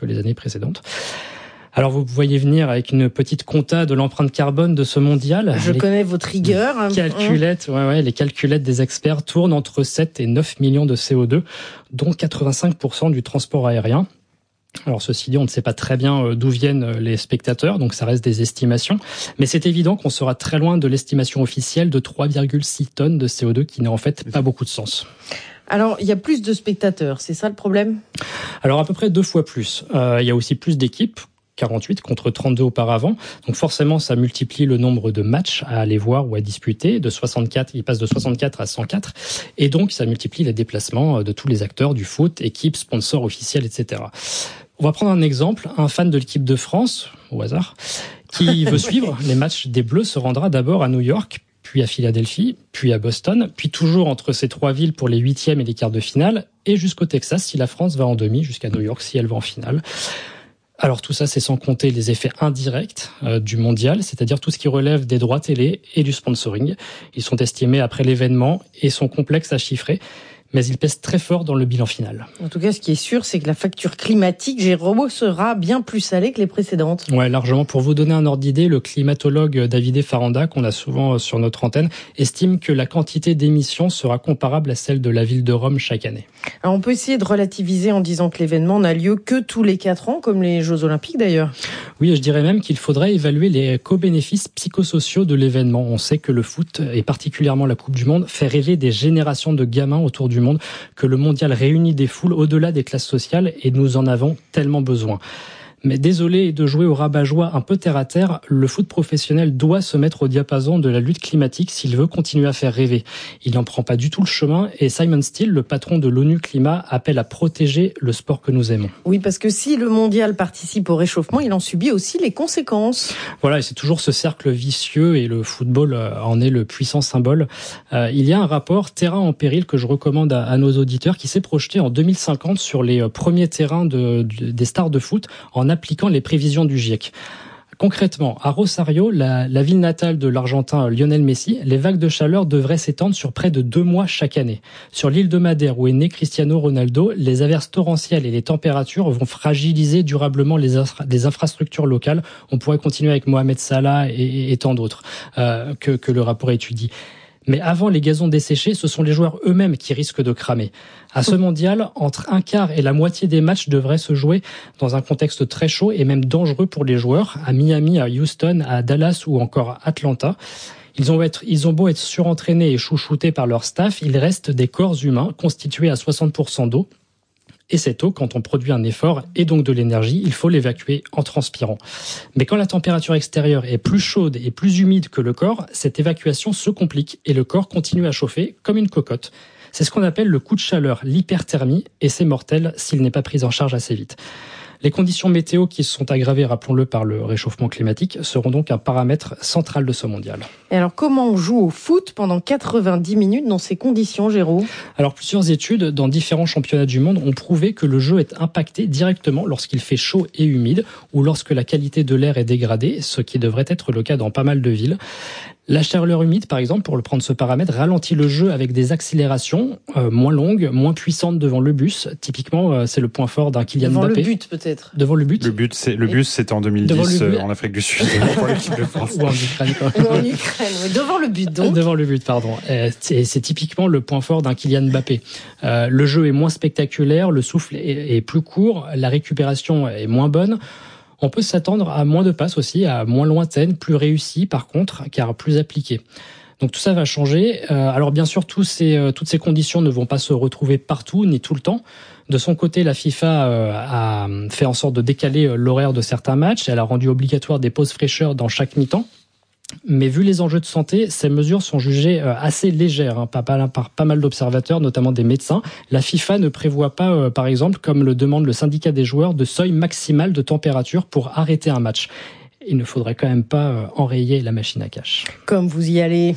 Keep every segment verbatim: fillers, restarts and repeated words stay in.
que les années précédentes. Alors vous voyez venir avec une petite compta de l'empreinte carbone de ce mondial. Je les connais votre rigueur. Les calculettes, ouais, ouais, les calculettes des experts tournent entre sept et neuf millions de C O deux, dont quatre-vingt-cinq pour cent du transport aérien. Alors ceci dit, on ne sait pas très bien d'où viennent les spectateurs, donc ça reste des estimations. Mais c'est évident qu'on sera très loin de l'estimation officielle de trois virgule six tonnes de C O deux, qui n'a en fait pas beaucoup de sens. Alors, il y a plus de spectateurs, c'est ça le problème ? Alors à peu près deux fois plus. Euh, il y a aussi plus d'équipes. quarante-huit contre trente-deux auparavant. Donc forcément, ça multiplie le nombre de matchs à aller voir ou à disputer. De soixante-quatre, il passe de soixante-quatre à cent quatre. Et donc, ça multiplie les déplacements de tous les acteurs du foot, équipes, sponsors officiels, et cetera. On va prendre un exemple. Un fan de l'équipe de France, au hasard, qui veut suivre les matchs des Bleus se rendra d'abord à New York, puis à Philadelphie, puis à Boston, puis toujours entre ces trois villes pour les huitièmes et les quarts de finale, et jusqu'au Texas si la France va en demi, jusqu'à New York si elle va en finale. Alors tout ça, c'est sans compter les effets indirects euh, du mondial, c'est-à-dire tout ce qui relève des droits télé et du sponsoring. Ils sont estimés après l'événement et sont complexes à chiffrer, mais ils pèsent très fort dans le bilan final. En tout cas, ce qui est sûr, c'est que la facture climatique, Jérôme, sera bien plus salée que les précédentes. Ouais, largement. Pour vous donner un ordre d'idée, le climatologue Davide Faranda, qu'on a souvent sur notre antenne, estime que la quantité d'émissions sera comparable à celle de la ville de Rome chaque année. Alors, on peut essayer de relativiser en disant que l'événement n'a lieu que tous les quatre ans, comme les Jeux Olympiques d'ailleurs. Oui, et je dirais même qu'il faudrait évaluer les co-bénéfices psychosociaux de l'événement. On sait que le foot, et particulièrement la Coupe du Monde, fait rêver des générations de gamins autour du monde, que le mondial réunit des foules au-delà des classes sociales et nous en avons tellement besoin. Mais désolé de jouer au rabat-joie un peu terre à terre, le foot professionnel doit se mettre au diapason de la lutte climatique s'il veut continuer à faire rêver. Il n'en prend pas du tout le chemin et Simon Steele, le patron de l'ONU Climat, appelle à protéger le sport que nous aimons. Oui, parce que si le mondial participe au réchauffement, il en subit aussi les conséquences. Voilà, et c'est toujours ce cercle vicieux et le football en est le puissant symbole. Euh, il y a un rapport Terrain en péril que je recommande à, à nos auditeurs qui s'est projeté en deux mille cinquante sur les premiers terrains de, de, des stars de foot en appliquant les prévisions du GIEC. Concrètement, à Rosario, la, la ville natale de l'Argentin Lionel Messi, les vagues de chaleur devraient s'étendre sur près de deux mois chaque année. Sur l'île de Madère, où est né Cristiano Ronaldo, les averses torrentielles et les températures vont fragiliser durablement les, infra- les infrastructures locales. On pourrait continuer avec Mohamed Salah et, et, et tant d'autres euh, que, que le rapport étudie. Mais avant les gazons desséchés, ce sont les joueurs eux-mêmes qui risquent de cramer. À ce mondial, entre un quart et la moitié des matchs devraient se jouer dans un contexte très chaud et même dangereux pour les joueurs, à Miami, à Houston, à Dallas ou encore à Atlanta. Ils ont, être, ils ont beau être surentraînés et chouchoutés par leur staff, ils restent des corps humains constitués à soixante pour cent d'eau. Et cette eau, quand on produit un effort et donc de l'énergie, il faut l'évacuer en transpirant. Mais quand la température extérieure est plus chaude et plus humide que le corps, cette évacuation se complique et le corps continue à chauffer comme une cocotte. C'est ce qu'on appelle le coup de chaleur, l'hyperthermie, et c'est mortel s'il n'est pas pris en charge assez vite. Les conditions météo qui se sont aggravées, rappelons-le, par le réchauffement climatique, seront donc un paramètre central de ce mondial. Et alors, comment on joue au foot pendant quatre-vingt-dix minutes dans ces conditions, Géraud ? Alors, plusieurs études dans différents championnats du monde ont prouvé que le jeu est impacté directement lorsqu'il fait chaud et humide ou lorsque la qualité de l'air est dégradée, ce qui devrait être le cas dans pas mal de villes. La chaleur humide, par exemple, pour le prendre ce paramètre, ralentit le jeu avec des accélérations euh, moins longues, moins puissantes devant le bus. Typiquement, euh, c'est le point fort d'un Kylian devant Mbappé. Devant le but, peut-être. Devant le but. Le but, c'est le bus, c'était en deux mille dix euh, en Afrique du Sud pour l'équipe de France. Ou en Ukraine. Ou en Ukraine. Oui. Devant le but, donc. Devant le but, pardon. Euh, c'est, c'est typiquement le point fort d'un Kylian Mbappé. Euh, le jeu est moins spectaculaire, le souffle est, est plus court, la récupération est moins bonne. On peut s'attendre à moins de passes aussi, à moins lointaines, plus réussies par contre, car plus appliquées. Donc tout ça va changer. Euh, alors bien sûr, tous ces, euh, toutes ces conditions ne vont pas se retrouver partout ni tout le temps. De son côté, la FIFA euh, a fait en sorte de décaler euh, l'horaire de certains matchs. Elle a rendu obligatoire des pauses fraîcheur dans chaque mi-temps. Mais vu les enjeux de santé, ces mesures sont jugées assez légères hein, par, par, par pas mal d'observateurs, notamment des médecins. La FIFA ne prévoit pas, euh, par exemple, comme le demande le syndicat des joueurs, de seuil maximal de température pour arrêter un match. Il ne faudrait quand même pas euh, enrayer la machine à cash. Comme vous y allez.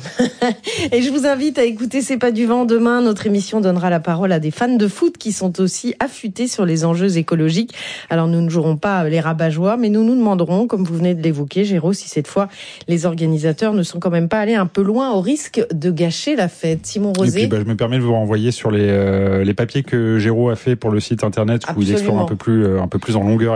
Et je vous invite à écouter C'est pas du vent. Demain, notre émission donnera la parole à des fans de foot qui sont aussi affûtés sur les enjeux écologiques. Alors, nous ne jouerons pas les rabat-joie, mais nous nous demanderons, comme vous venez de l'évoquer, Géraud, si cette fois, les organisateurs ne sont quand même pas allés un peu loin au risque de gâcher la fête. Simon Rosé. Et puis, bah, je me permets de vous renvoyer sur les, euh, les papiers que Géraud a fait pour le site internet où Absolument. Il explore un peu plus, euh, un peu plus en longueur